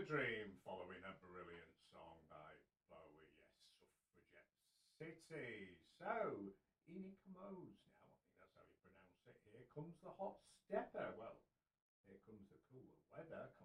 Dream, following a brilliant song by Bowie, yes, Suffragette City. So, Ini Commode now, I think that's how you pronounce it. Here comes the hot stepper. Well, here comes the cool weather.